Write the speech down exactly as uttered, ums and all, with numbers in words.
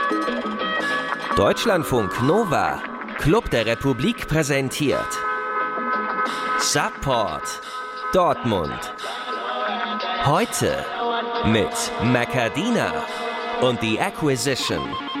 Deutschlandfunk Nova, Club der Republik präsentiert Support Dortmund. Heute mit Macadina und The Acquisition.